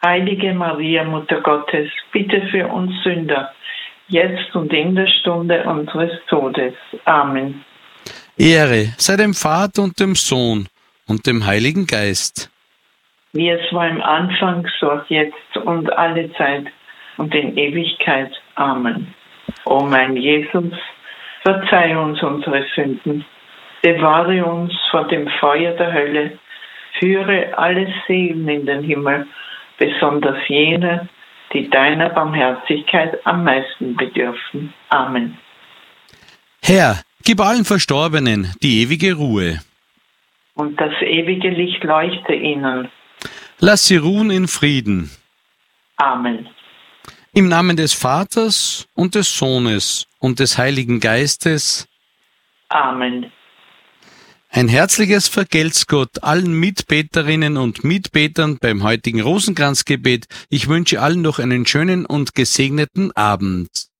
Heilige Maria, Mutter Gottes, bitte für uns Sünder, jetzt und in der Stunde unseres Todes. Amen. Ehre sei dem Vater und dem Sohn und dem Heiligen Geist. Wie es war im Anfang, so auch jetzt und alle Zeit und in Ewigkeit. Amen. O mein Jesus, verzeih uns unsere Sünden, bewahre uns vor dem Feuer der Hölle, führe alle Seelen in den Himmel, besonders jene, die deiner Barmherzigkeit am meisten bedürfen. Amen. Herr, gib allen Verstorbenen die ewige Ruhe. Und das ewige Licht leuchte ihnen. Lass sie ruhen in Frieden. Amen. Im Namen des Vaters und des Sohnes und des Heiligen Geistes. Amen. Ein herzliches Vergelt's Gott allen Mitbeterinnen und Mitbetern beim heutigen Rosenkranzgebet. Ich wünsche allen noch einen schönen und gesegneten Abend.